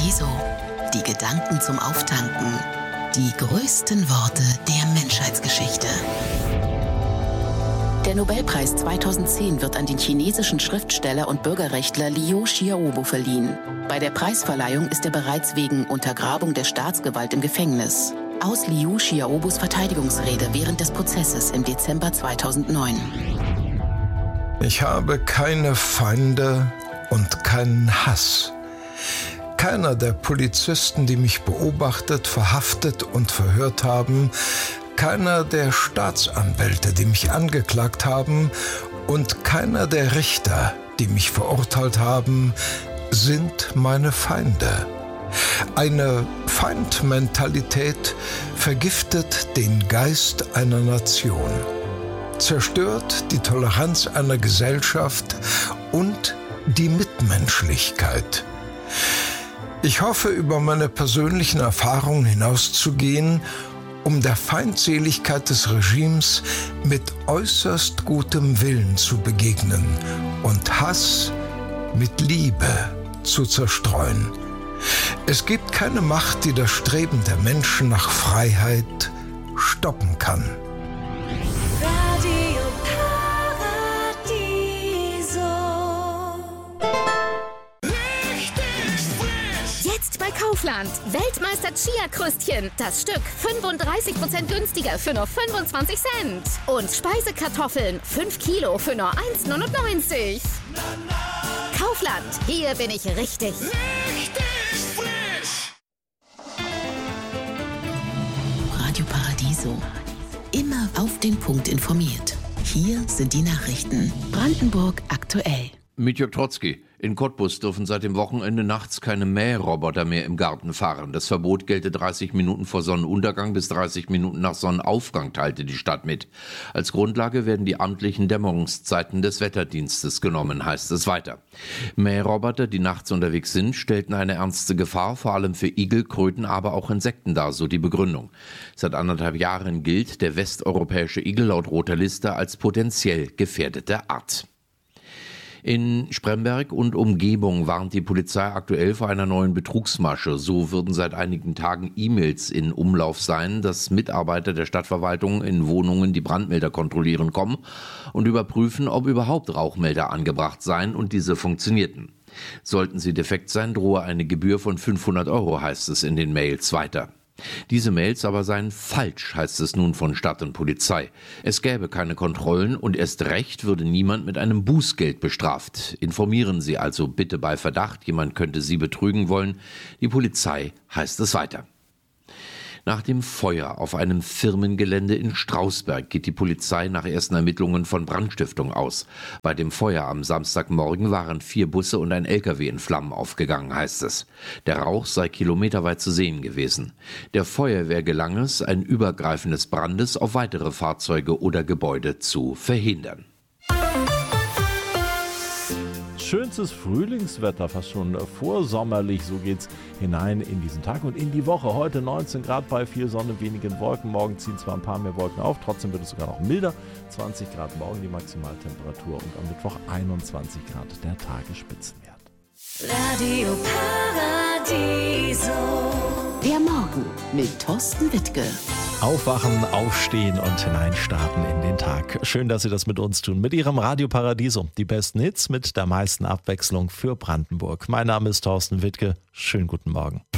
Paradiso. Die Gedanken zum Auftanken. Die größten Worte der Menschheitsgeschichte. Der Nobelpreis 2010 wird an den chinesischen Schriftsteller und Bürgerrechtler Liu Xiaobo verliehen. Bei der Preisverleihung ist er bereits wegen Untergrabung der Staatsgewalt im Gefängnis. Aus Liu Xiaobos Verteidigungsrede während des Prozesses im Dezember 2009. Ich habe keine Feinde und keinen Hass. Keiner der Polizisten, die mich beobachtet, verhaftet und verhört haben, keiner der Staatsanwälte, die mich angeklagt haben, und keiner der Richter, die mich verurteilt haben, sind meine Feinde. Eine Feindmentalität vergiftet den Geist einer Nation, zerstört die Toleranz einer Gesellschaft und die Mitmenschlichkeit. Ich hoffe, über meine persönlichen Erfahrungen hinauszugehen, um der Feindseligkeit des Regimes mit äußerst gutem Willen zu begegnen und Hass mit Liebe zu zerstreuen. Es gibt keine Macht, die das Streben der Menschen nach Freiheit stoppen kann. Radio Paradiso. Richtig frisch. Jetzt bei Kaufland. Weltmeister Chia-Krüstchen. Das Stück 35% günstiger für nur 25 Cent. Und Speisekartoffeln 5 Kilo für nur 1,99. Kaufland. Hier bin ich richtig. Richtig frisch. Radio Paradiso. Immer auf den Punkt informiert. Hier sind die Nachrichten. Brandenburg aktuell. Mit Jörg Trotzki. In Cottbus dürfen seit dem Wochenende nachts keine Mähroboter mehr im Garten fahren. Das Verbot gelte 30 Minuten vor Sonnenuntergang bis 30 Minuten nach Sonnenaufgang, teilte die Stadt mit. Als Grundlage werden die amtlichen Dämmerungszeiten des Wetterdienstes genommen, heißt es weiter. Mähroboter, die nachts unterwegs sind, stellten eine ernste Gefahr, vor allem für Igel, Kröten, aber auch Insekten dar, so die Begründung. Seit 1,5 Jahren gilt der westeuropäische Igel laut Roter Liste als potenziell gefährdete Art. In Spremberg und Umgebung warnt die Polizei aktuell vor einer neuen Betrugsmasche. So würden seit einigen Tagen E-Mails in Umlauf sein, dass Mitarbeiter der Stadtverwaltung in Wohnungen die Brandmelder kontrollieren kommen und überprüfen, ob überhaupt Rauchmelder angebracht seien und diese funktionierten. Sollten sie defekt sein, drohe eine Gebühr von 500 €, heißt es in den Mails weiter. Diese Mails aber seien falsch, heißt es nun von Stadt und Polizei. Es gäbe keine Kontrollen und erst recht würde niemand mit einem Bußgeld bestraft. Informieren Sie also bitte bei Verdacht, jemand könnte Sie betrügen wollen. Die Polizei, heißt es weiter. Nach dem Feuer auf einem Firmengelände in Strausberg geht die Polizei nach ersten Ermittlungen von Brandstiftung aus. Bei dem Feuer am Samstagmorgen waren 4 Busse und ein LKW in Flammen aufgegangen, heißt es. Der Rauch sei kilometerweit zu sehen gewesen. Der Feuerwehr gelang es, ein Übergreifen des Brandes auf weitere Fahrzeuge oder Gebäude zu verhindern. Schönstes Frühlingswetter, fast schon vorsommerlich, so geht's hinein in diesen Tag und in die Woche. Heute 19 Grad bei viel Sonne, wenigen Wolken. Morgen ziehen zwar ein paar mehr Wolken auf, trotzdem wird es sogar noch milder. 20 Grad morgen die Maximaltemperatur und am Mittwoch 21 Grad der Tagesspitzenwert. Radio Paradiso. Der Morgen mit Thorsten Wittke. Aufwachen, aufstehen und hineinstarten in den Tag. Schön, dass Sie das mit uns tun. Mit Ihrem Radio Paradiso. Die besten Hits mit der meisten Abwechslung für Brandenburg. Mein Name ist Thorsten Wittke. Schönen guten Morgen.